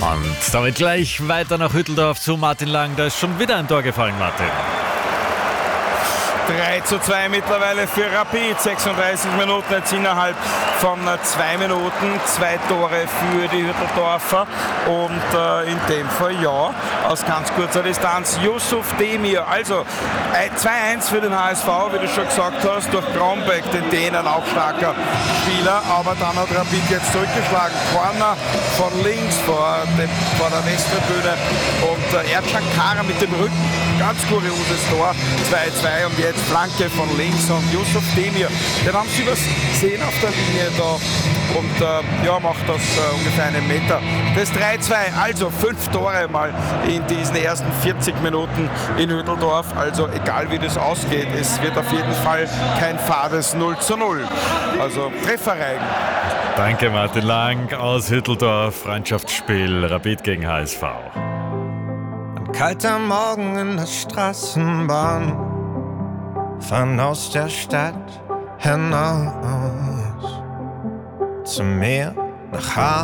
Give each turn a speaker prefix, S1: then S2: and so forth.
S1: Und damit gleich weiter nach Hütteldorf zu Martin Lang. Da ist schon wieder ein Tor gefallen, Martin.
S2: 3:2 mittlerweile für Rapid, 36 Minuten jetzt innerhalb von 2 Minuten, 2 Tore für die Hütteldorfer und in dem Fall ja, aus ganz kurzer Distanz Yusuf Demir, also 2:1 für den HSV, wie du schon gesagt hast, durch Grombeck, den Dänen, auch starker Spieler, aber dann hat Rapid jetzt zurückgeschlagen, Corner von links vor der Westtribüne und Ercan Kara mit dem Rücken, ganz kurioses Tor, 2:2 und jetzt Flanke von links und Yusuf Demir, den haben sie übersehen auf der Linie da und macht das ungefähr einen Meter. Das 3:2, also 5 Tore mal in diesen ersten 40 Minuten in Hütteldorf, also egal wie das ausgeht, es wird auf jeden Fall kein fades 0:0, also Trefferreigen.
S1: Danke Martin Lang aus Hütteldorf, Freundschaftsspiel Rapid gegen HSV.
S3: Ein kalter Morgen in der Straßenbahn, fahren aus der Stadt hinaus zum Meer nach